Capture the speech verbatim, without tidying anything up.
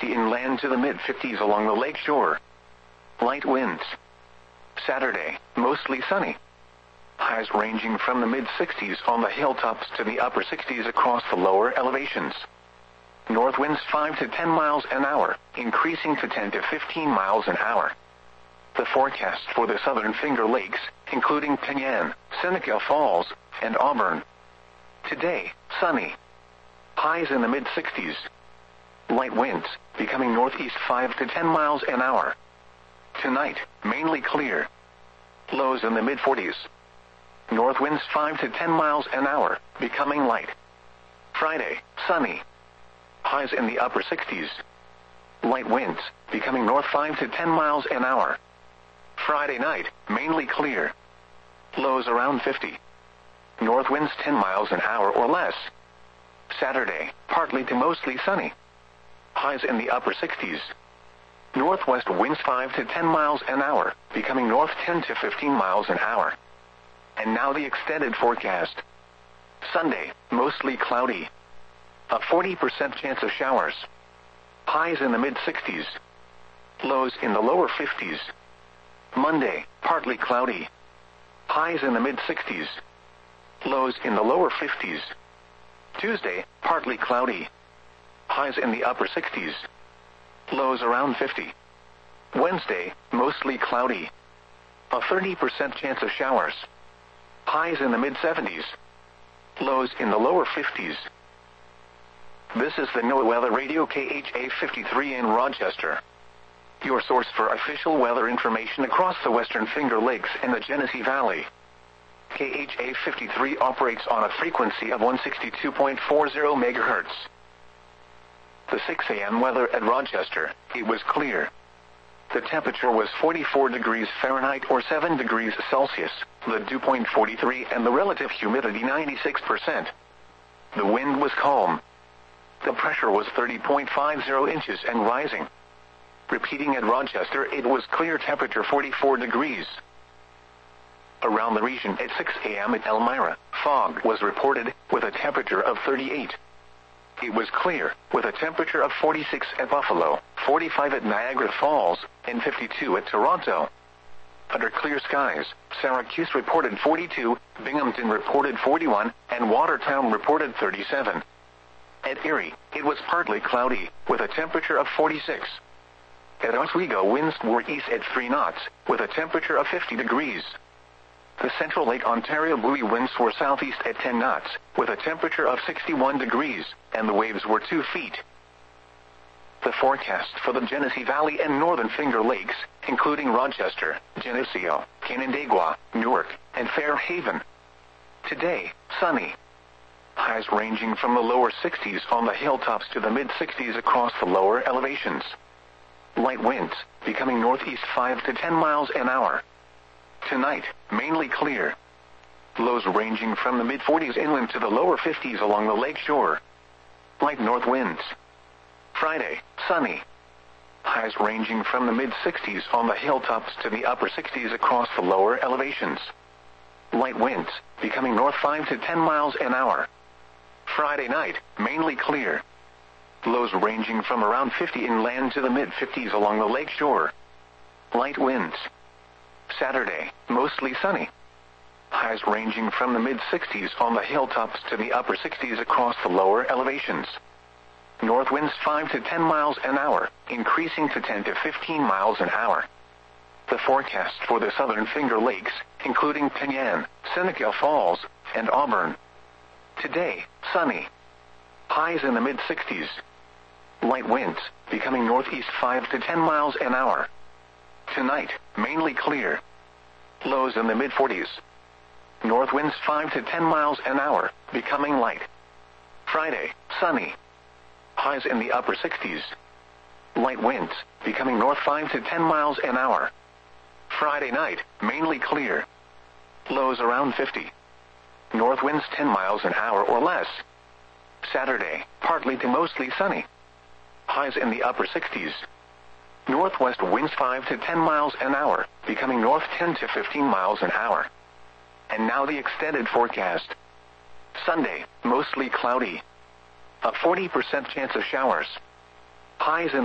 fifty inland to the mid fifties along the lake shore. Light winds. Saturday, mostly sunny. Highs ranging from the mid sixties on the hilltops to the upper sixties across the lower elevations. North winds five to ten miles an hour, increasing to ten to fifteen miles an hour. The forecast for the southern Finger Lakes, including Penyan, Seneca Falls, and Auburn. Today, sunny. Highs in the mid sixties. Light winds, becoming northeast five to ten miles an hour. Tonight, mainly clear. Lows in the mid forties. North winds five to ten miles an hour, becoming light. Friday, sunny. Highs in the upper sixties. Light winds, becoming north five to ten miles an hour. Friday night, mainly clear. Lows around fifty. North winds ten miles an hour or less. Saturday, partly to mostly sunny. Highs in the upper sixties. Northwest winds five to ten miles an hour, becoming north ten to fifteen miles an hour. And now the extended forecast. Sunday, mostly cloudy. A forty percent chance of showers. Highs in the mid sixties. Lows in the lower fifties. Monday, partly cloudy. Highs in the mid sixties. Lows in the lower fifties. Tuesday, partly cloudy. Highs in the upper sixties. Lows around fifty. Wednesday, mostly cloudy. A thirty percent chance of showers. Highs in the mid seventies. Lows in the lower fifties. This is the NOAA Weather Radio K H A fifty-three in Rochester. Your source for official weather information across the Western Finger Lakes and the Genesee Valley. K H A fifty-three operates on a frequency of one sixty-two point four zero megahertz. The six a m weather at Rochester, it was clear. The temperature was forty-four degrees Fahrenheit or seven degrees Celsius, the dew point forty-three and the relative humidity ninety-six percent. The wind was calm. The pressure was thirty point five zero inches and rising. Repeating at Rochester, it was clear, temperature forty-four degrees. Around the region at six a m at Elmira, fog was reported, with a temperature of thirty-eight. It was clear, with a temperature of forty-six at Buffalo, forty-five at Niagara Falls, and fifty-two at Toronto. Under clear skies, Syracuse reported forty-two, Binghamton reported forty-one, and Watertown reported thirty-seven. At Erie, it was partly cloudy, with a temperature of forty-six. At Oswego, winds were east at three knots, with a temperature of fifty degrees. The Central Lake Ontario buoy winds were southeast at ten knots, with a temperature of sixty-one degrees, and the waves were two feet. The forecast for the Genesee Valley and Northern Finger Lakes, including Rochester, Geneseo, Canandaigua, Newark, and Fairhaven. Today, sunny. Highs ranging from the lower sixties on the hilltops to the mid sixties across the lower elevations. Light winds, becoming northeast five to ten miles an hour. Tonight, mainly clear. Lows ranging from the mid forties inland to the lower fifties along the lake shore. Light north winds. Friday, sunny. Highs ranging from the mid sixties on the hilltops to the upper sixties across the lower elevations. Light winds, becoming north five to ten miles an hour. Friday night, mainly clear. Lows ranging from around fifty inland to the mid fifties along the lake shore. Light winds. Saturday, mostly sunny. Highs ranging from the mid sixties on the hilltops to the upper sixties across the lower elevations. North winds five to ten miles an hour, increasing to ten to fifteen miles an hour. The forecast for the southern Finger Lakes, including Penyan, Seneca Falls, and Auburn. Today, sunny. Highs in the mid sixties. Light winds, becoming northeast five to ten miles an hour. Tonight, mainly clear. Lows in the mid forties. North winds five to ten miles an hour, becoming light. Friday, sunny. Highs in the upper sixties. Light winds, becoming north five to ten miles an hour. Friday night, mainly clear. Lows around fifty. North winds ten miles an hour or less. Saturday, partly to mostly sunny. Highs in the upper sixties. Northwest winds five to ten miles an hour, becoming north ten to fifteen miles an hour. And now the extended forecast. Sunday, mostly cloudy. A forty percent chance of showers. Highs in